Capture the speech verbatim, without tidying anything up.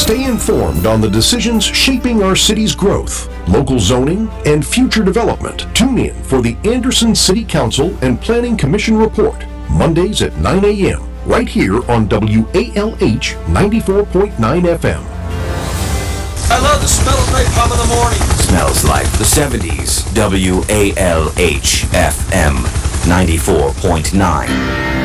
Stay informed on the decisions shaping our city's growth, local zoning, and future development. Tune in for the Anderson City Council and Planning Commission Report, Mondays at nine a.m., right here on W A L H ninety-four point nine F M. I love the smell of napalm in the morning. Smells like the seventies. W A L H F M ninety-four point nine.